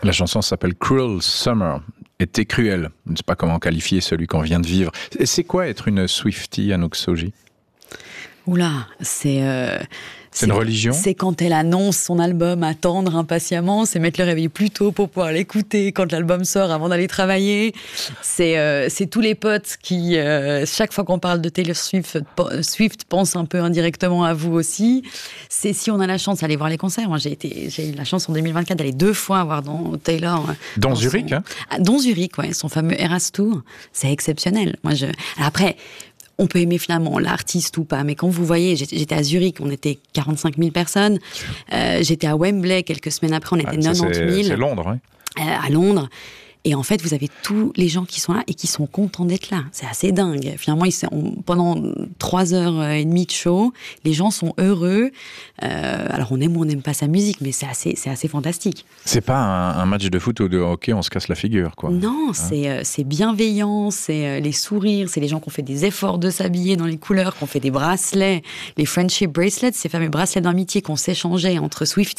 La chanson s'appelle Cruel Summer. Été cruel. Je ne sais pas comment qualifier celui qu'on vient de vivre. C'est quoi être une Swiftie, Anouk Soji? Oula, c'est une religion? C'est quand elle annonce son album, attendre impatiemment, c'est mettre le réveil plus tôt pour pouvoir l'écouter quand l'album sort avant d'aller travailler. C'est tous les potes qui, chaque fois qu'on parle de Taylor Swift pensent un peu indirectement à vous aussi. C'est si on a la chance d'aller voir les concerts. Moi, j'ai eu la chance en 2024 d'aller 2 fois voir Taylor. Dans Zurich, hein? Dans Zurich, ouais, son fameux Eras Tour. C'est exceptionnel. Alors après, on peut aimer finalement l'artiste ou pas, mais quand vous voyez, j'étais à Zurich, on était 45 000 personnes, j'étais à Wembley quelques semaines après, on était 90 000. C'est Londres, oui. À Londres. Et en fait, vous avez tous les gens qui sont là et qui sont contents d'être là. C'est assez dingue. Finalement, pendant 3h30 de show, les gens sont heureux. Alors, on aime ou on n'aime pas sa musique, mais c'est assez fantastique. C'est pas un match de foot ou de hockey, on se casse la figure, quoi. Non, c'est bienveillant, c'est les sourires, c'est les gens qui ont fait des efforts de s'habiller dans les couleurs, qui ont fait des bracelets, les friendship bracelets, ces fameux bracelets d'amitié qu'on s'échangeait entre Swifties.